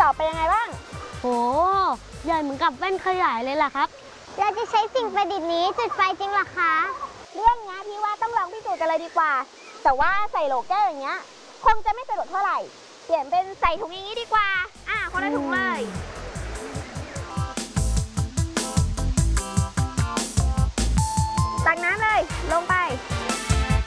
อบเป็นยังไงบ้างโหใหญ่เหมือนกับแว่นขยายเลยล่ะครับเราจะใช้สิ่งประดิษฐ์นี้จุดไฟจริงหรอคะเรื่องนี้พี่ว่าต้องลองพิสูจน์กันเลยดีกว่าแต่ว่าใส่โหลแก้วอย่างเงี้ยคงจะไม่สะดวกเท่าไหร่เปลี่ยนเป็นใส่ถุงอย่างนี้ดีกว่าคนละถุงเลย